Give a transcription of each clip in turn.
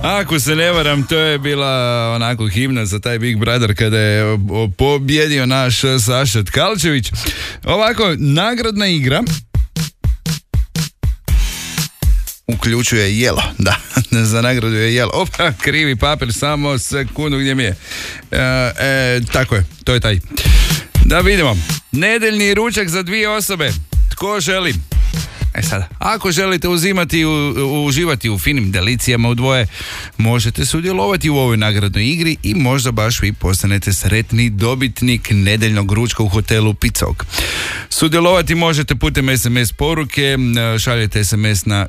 Ako se ne varam, to je bila onako himna za taj Big Brother kada je pobjedio naš Saša Tkalčević. Ovako, nagradna igra uključuje jelo, da, za nagradu je jelo. Opa, krivi papir, samo sekundu, gdje mi je. Tako je, to je taj. Da vidimo, nedeljni ručak za 2 osobe. Tko želi? Sada, ako želite uživati u finim delicijama u dvoje, možete sudjelovati u ovoj nagradnoj igri i možda baš vi postanete sretni dobitnik nedeljnog ručka u hotelu Picok. Sudjelovati možete putem SMS poruke, šaljete SMS na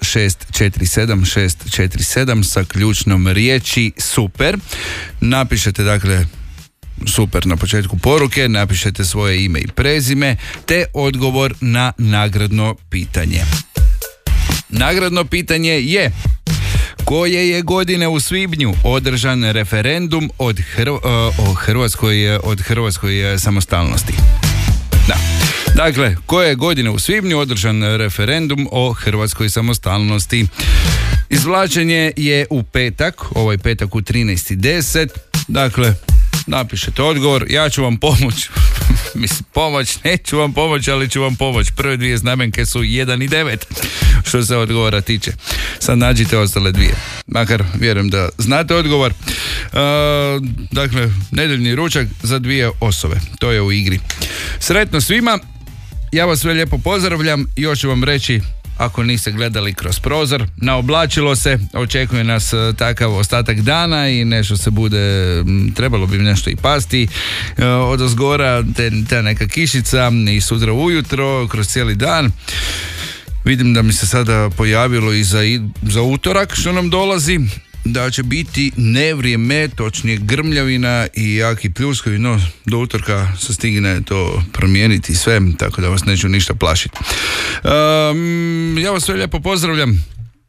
647 sa ključnom riječi super. Napišete dakle super na početku poruke, napišete svoje ime i prezime te odgovor na nagradno pitanje. Nagradno pitanje je: koje je godine u svibnju održan referendum od Hrvatskoj samostalnosti? Da. Dakle, koje je godine u svibnju održan referendum o Hrvatskoj samostalnosti? Izvlačenje je u petak, ovaj petak u 13:10. Dakle, napišete odgovor, ja ću vam pomoći. Mislim, neću vam pomoći, ali ću vam pomoći. Prve 2 znamenke su 1 i 9, što se odgovora tiče. Sad nađite ostale 2. Makar vjerujem da znate odgovor. Dakle, nedeljni ručak za 2 osobe. To je u igri. Sretno svima. Ja vas sve lijepo pozdravljam. Još ću vam reći, ako niste gledali kroz prozor, naoblačilo se, očekuje nas takav ostatak dana i nešto se bude, trebalo bi nešto i pasti odozgora, ta neka kišica i sutra ujutro, kroz cijeli dan. Vidim da mi se sada pojavilo i za utorak što nam dolazi, da će biti nevrijeme, točnije grmljavina i jaki pljuskovi, no do utorka se stigne to promijeniti sve, tako da vas neću ništa plašiti. Ja vas sve lijepo pozdravljam.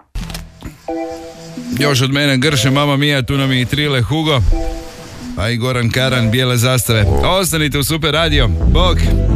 Još od mene Grše, Mama Mia, tu nam je i Trile, Hugo, pa i Goran Karan, Bijele zastave. Ostanite u Super Radio. Bog!